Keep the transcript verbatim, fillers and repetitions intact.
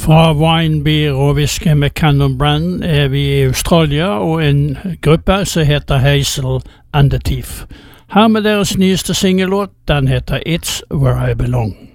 Fra Wine, Beer og Whisky med Cannon Brand er vi i Australia og en gruppe som heter Hazel and the Thief. Her med deres nyeste singellåt, den heter It's Where I Belong.